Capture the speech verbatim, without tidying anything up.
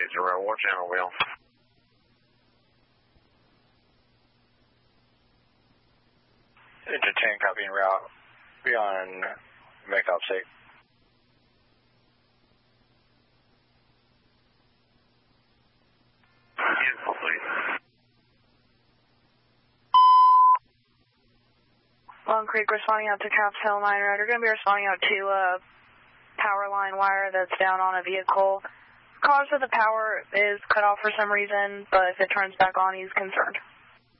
eight zero, what channel we on? Engine ten, copying route. Be on Macop six. Beautiful, please. Long Creek responding out to Caps Hill nine Red. We're going to be responding out to a power line wire that's down on a vehicle. Cause of the power is cut off for some reason, but if it turns back on, he's concerned.